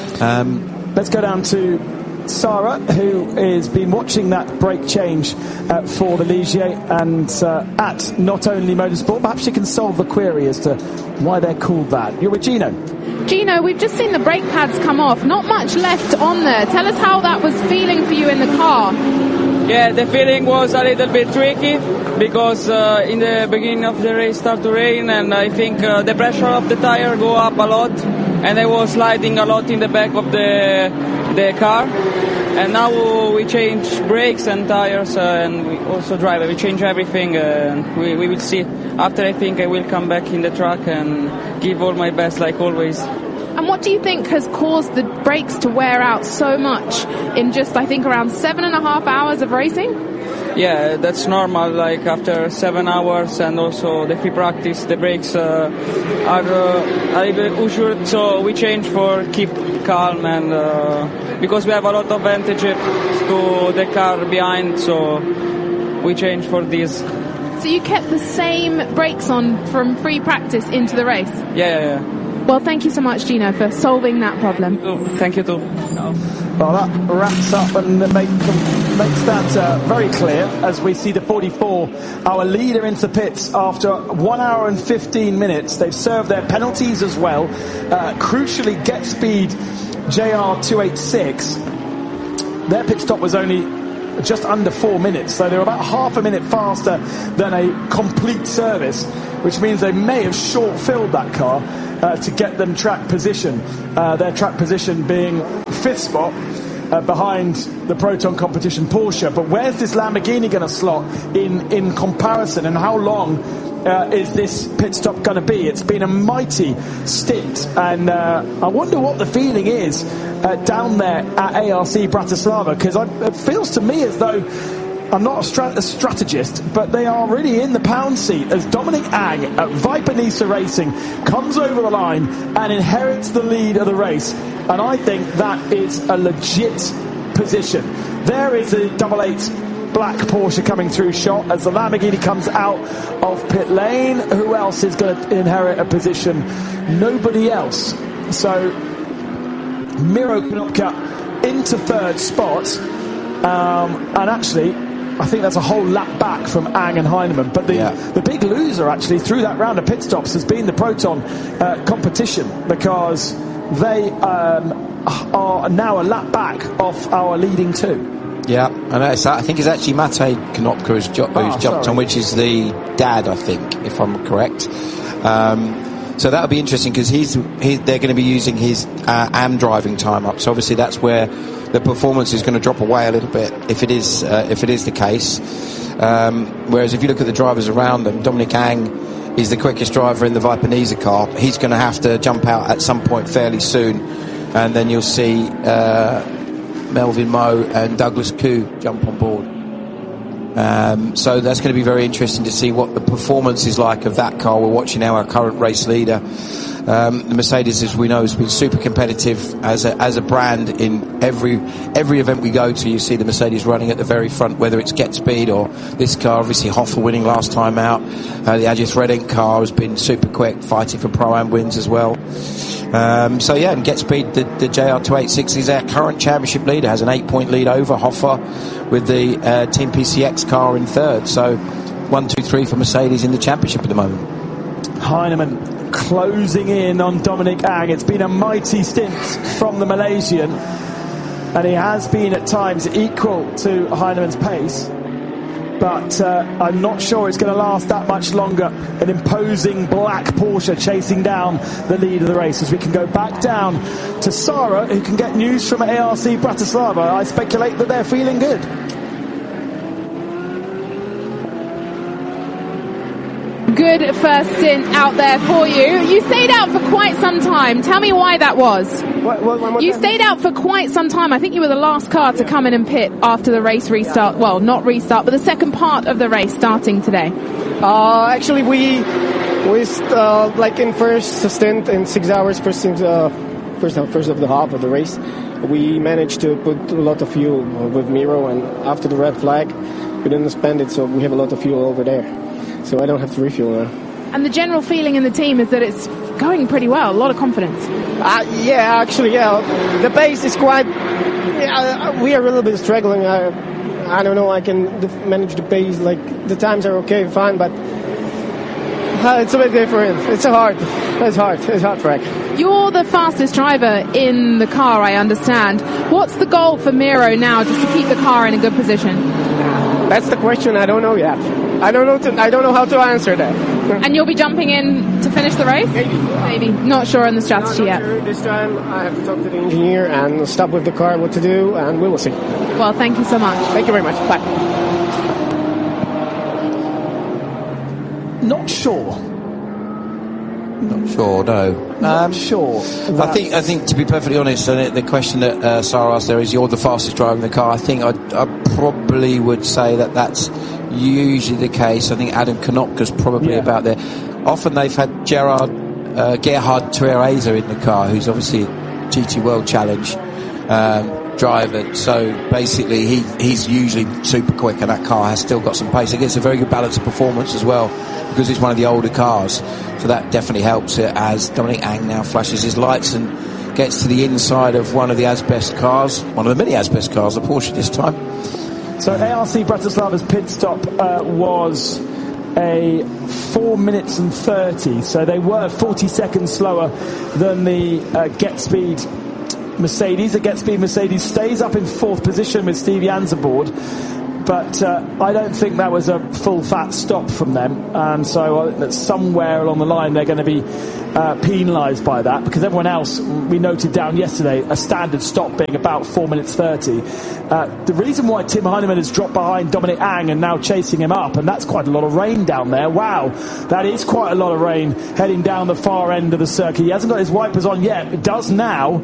Um, Let's go down to Sarah, who has been watching that brake change uh, for the Ligier and uh, at Not Only Motorsport. Perhaps she can solve the query as to why they're called that. You're with Gino. Gino, we've just seen the brake pads come off. Not much left on there. Tell us how that was feeling for you in the car. Yeah, the feeling was a little bit tricky because uh, in the beginning of the race started to rain, and I think uh, the pressure of the tire go up a lot, and I was sliding a lot in the back of the the car. And now we change brakes and tires, uh, and we also drive. We change everything, and uh, we, we will see. After, I think I will come back in the track and give all my best, like always. And what do you think has caused the brakes to wear out so much in just, I think, around seven and a half hours of racing? Yeah, that's normal. Like after seven hours and also the free practice, the brakes uh, are uh, a little bit unsure. So we change for keep calm, and uh, because we have a lot of advantage to the car behind, so we change for this. So you kept the same brakes on from free practice into the race? Yeah, yeah, yeah. Well, thank you so much, Gino, for solving that problem. Oh, thank you too. Well, that wraps up and make, makes that uh, very clear as we see the forty-four, our leader into pits after one hour and fifteen minutes. They've served their penalties as well. Uh, crucially, Get Speed J R two eighty-six, their pit stop was only just under four minutes, so they were about half a minute faster than a complete service, which means they may have short-filled that car uh, to get them track position, uh, their track position being fifth spot uh, behind the Proton competition Porsche. But where's this Lamborghini going to slot in, in comparison, and how long Uh, is this pit stop going to be? It's been a mighty stint, and uh, I wonder what the feeling is uh, down there at A R C Bratislava, because it feels to me as though, I'm not a, strat- a strategist, but they are really in the pound seat as Dominic Ang at Viper Nisa Racing comes over the line and inherits the lead of the race, and I think that is a legit position. There is a double eight black Porsche coming through shot as the Lamborghini comes out of pit lane. Who else is going to inherit a position? Nobody else. So Miro Konopka into third spot, um, and actually I think that's a whole lap back from Ang and Heinemann. But the, yeah. the big loser actually through that round of pit stops has been the Proton uh, competition, because they um, are now a lap back off our leading two. Yeah, and it's, I think it's actually Matej Konopka who's, jo- oh, who's jumped sorry. on, which is the dad, I think, if I'm correct. Um, so that'll be interesting, because he's, he, they're going to be using his uh, A M driving time up. So obviously that's where the performance is going to drop away a little bit, if it is uh, if it is the case. Um, whereas if you look at the drivers around them, Dominic Ang is the quickest driver in the Viper Nisa car. He's going to have to jump out at some point fairly soon, and then you'll see Uh, Melvin Moe and Douglas Koo jump on board. Um, so that's going to be very interesting to see what the performance is like of that car. We're watching now our current race leader. Um, the Mercedes, as we know, has been super competitive as a, as a brand. In every every event we go to, you see the Mercedes running at the very front, whether it's Get Speed or this car. Obviously Hoffa winning last time out. Uh, the Ajith Redding car has been super quick, fighting for Pro-Am wins as well. Um, so yeah, and Get Speed, the, the J R two eighty-six is our current championship leader, has an eight point lead over Hoffa, with the uh, Team P C X car in third. So one, two, three for Mercedes in the championship at the moment. Heinemann closing in on Dominic Ang. It's been a mighty stint from the Malaysian, and he has been at times equal to Heinemann's pace, but uh, I'm not sure it's going to last that much longer. An imposing black Porsche chasing down the lead of the race, as we can go back down to Sarah, who can get news from A R C Bratislava. I speculate that they're feeling good. Good first stint out there for you. You stayed out for quite some time. Tell me why that was. What, what, what you stayed out for quite some time. I think you were the last car to come in and pit after the race restart. Well, not restart, but the second part of the race starting today. Uh, actually, we we uh, like in first stint in six hours, first stint, uh, first first of the half of the race, we managed to put a lot of fuel with Miro, and after the red flag, we didn't spend it, so we have a lot of fuel over there. So I don't have to refuel now. And the general feeling in the team is that it's going pretty well, a lot of confidence. Uh, yeah, actually, yeah. The pace is quite... Yeah, we are a little bit struggling. I, I don't know, I can manage the pace. Like, the times are okay, fine, but uh, it's a bit different. It's a hard, it's hard, it's hard track. You're the fastest driver in the car, I understand. What's the goal for Miro now, just to keep the car in a good position? That's the question, I don't know yet. I don't know. To, I don't know how to answer that. And you'll be jumping in to finish the race? Maybe. Maybe. Not sure on the strategy not, not yet. Sure. This time I have to talk to the engineer and stop with the car what to do, and we will see. Well, thank you so much. Thank you very much. Bye. Not sure. Not sure, no. Not um, sure. I think, I think, to be perfectly honest, and the question that uh, Sarah asked there is, you're the fastest driver in the car. I think I, I probably would say that that's usually the case. I think Adam Konopka's probably yeah. about there. Often they've had Gerard, uh, Gerhard Twereza in the car, who's obviously a G T World Challenge um, driver. So basically, he he's usually super quick, and that car has still got some pace. It gets a very good balance of performance as well. because it's one of the older cars. So that definitely helps it as Dominic Ang now flashes his lights and gets to the inside of one of the Asbest cars, one of the many Asbest cars, the Porsche this time. So A R C Bratislava's pit stop uh, was a four minutes and thirty, so they were forty seconds slower than the uh, Get Speed Mercedes. The Get Speed Mercedes stays up in fourth position with Steve Jans aboard, but uh, I don't think that was a full fat stop from them, and so I think that somewhere along the line they're going to be uh, penalised by that, because everyone else, we noted down yesterday, a standard stop being about four minutes thirty. Uh, the reason why Tim Heinemann has dropped behind Dominic Ang and now chasing him up, and that's quite a lot of rain down there. Wow, that is quite a lot of rain heading down the far end of the circuit. He hasn't got his wipers on yet, it does now.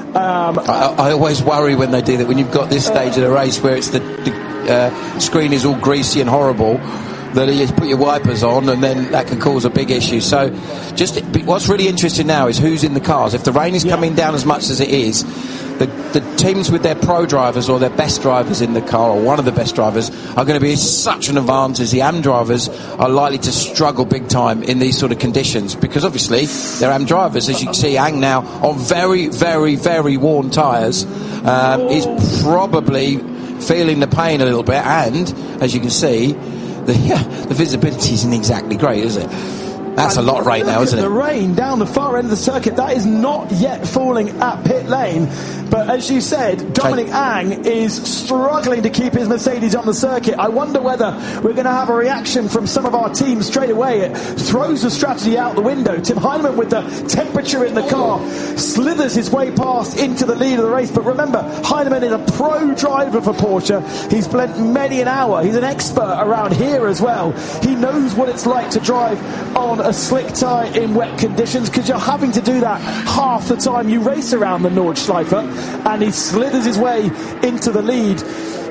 Um, I, I always worry when they do that, when you've got this stage of the race where it's the, the uh, screen is all greasy and horrible, that you put your wipers on and then that can cause a big issue. So just what's really interesting now is who's in the cars. If the rain is yeah. coming down as much as it is, the, the teams with their pro drivers or their best drivers in the car, or one of the best drivers, are going to be such an advantage. The A M drivers are likely to struggle big time in these sort of conditions, because obviously they're A M drivers. As you can see, Ang now on very, very, very worn tyres um, is probably feeling the pain a little bit, and as you can see, the, yeah, the visibility isn't exactly great, is it? That's a lot of rain now, isn't it? The rain down the far end of the circuit, that is not yet falling at pit lane. But as you said, Dominic Ang is struggling to keep his Mercedes on the circuit. I wonder whether we're going to have a reaction from some of our teams straight away. It throws the strategy out the window. Tim Heinemann, with the temperature in the car, slithers his way past into the lead of the race. But remember, Heinemann is a pro driver for Porsche. He's spent many an hour. He's an expert around here as well. He knows what it's like to drive on a slick tyre in wet conditions, because you're having to do that half the time you race around the Nordschleife, and he slithers his way into the lead.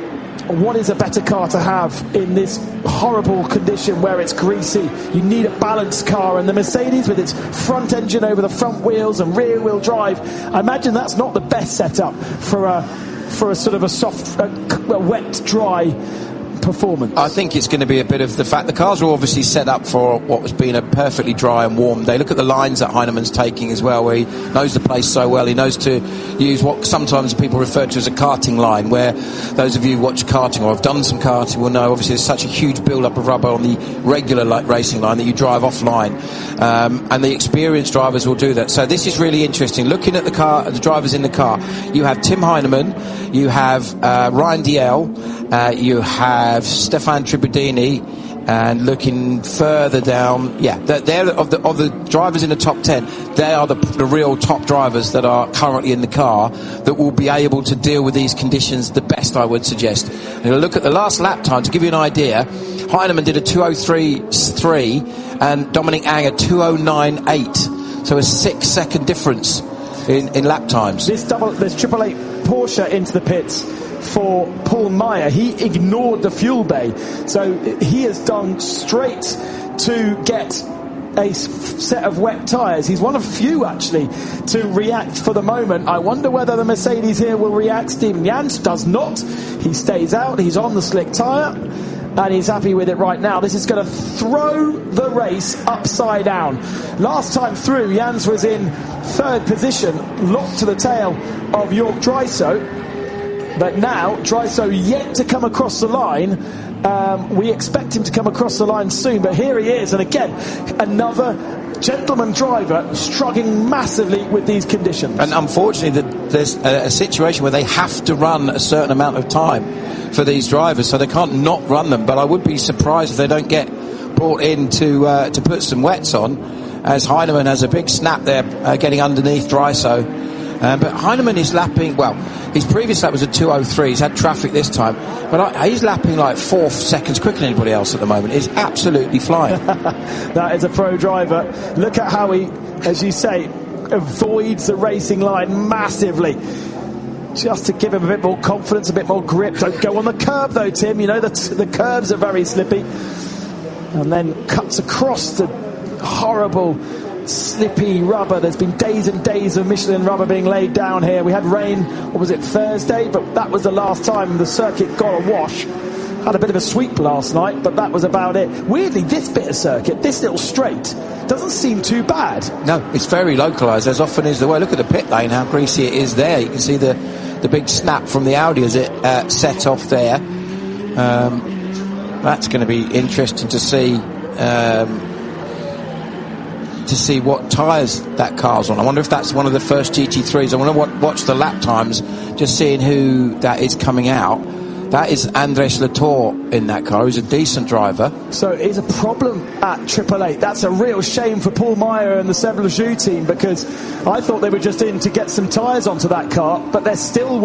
What is a better car to have in this horrible condition where it's greasy? You need a balanced car, and the Mercedes with its front engine over the front wheels and rear wheel drive, I imagine that's not the best setup for a for a sort of a soft, a, a wet, dry performance. I think it's going to be a bit of the fact the cars are obviously set up for what has been a perfectly dry and warm day. Look at the lines that Heinemann's taking as well, where he knows the place so well. He knows to use what sometimes people refer to as a karting line, where those of you who watch karting or have done some karting will know obviously there's such a huge build-up of rubber on the regular like racing line that you drive offline, um, and the experienced drivers will do that. So this is really interesting. Looking at the car, the drivers in the car, you have Tim Heinemann, you have uh, Ryan Dalziel, uh, you have Stefan Tribudini, and looking further down, yeah, they're, they're of the of the drivers in the top ten. They are the, the real top drivers that are currently in the car that will be able to deal with these conditions the best, I would suggest. And look at the last lap time to give you an idea. Heinemann did a two oh three point three and Dominic Ang a two oh nine point eight, so a six second difference in, in lap times. This double, this Triple Eight Porsche into the pits for Paul Meyer. He ignored the fuel bay, so he has done straight to get a set of wet tyres. He's one of few actually to react for the moment. I wonder whether the Mercedes here will react. Stephen Jans does not. He stays out. He's on the slick tyre and he's happy with it right now. This is going to throw the race upside down. Last time through, Jans was in third position, locked to the tail of York Dryso. But now, Dryso yet to come across the line. Um, we expect him to come across the line soon, but here he is. And again, another gentleman driver struggling massively with these conditions. And unfortunately, the, there's a, a situation where they have to run a certain amount of time for these drivers, so they can't not run them. But I would be surprised if they don't get brought in to, uh, to put some wets on, as Heinemann has a big snap there, uh, getting underneath Dryso. Um, but Heinemann is lapping, well, his previous lap was a two oh three. He's had traffic this time, but I, he's lapping like four seconds quicker than anybody else at the moment. He's absolutely flying. That is a pro driver. Look at how he, as you say, avoids the racing line massively, just to give him a bit more confidence, a bit more grip. Don't go on the curb though, Tim. You know the, the curbs are very slippy. And then cuts across the horrible slippy rubber. There's been days and days of Michelin rubber being laid down here. We had rain, what was it, Thursday, but that was the last time the circuit got a wash. had a bit of a sweep last night, but that was about it. Weirdly, this bit of circuit, this little straight, doesn't seem too bad. No, it's very localised, as often is the way. Look at the pit lane, how greasy it is there. You can see the, the big snap from the Audi as it uh, set off there. Um, that's going to be interesting to see um, to see what tyres that car's on. I wonder if that's one of the first G T threes. I want to watch the lap times, just seeing who that is coming out. That is Andres Latour in that car. He's a decent driver. So it's a problem at Triple Eight. That's a real shame for Paul Meyer and the Seb Lejeune team, because I thought they were just in to get some tyres onto that car, but they're still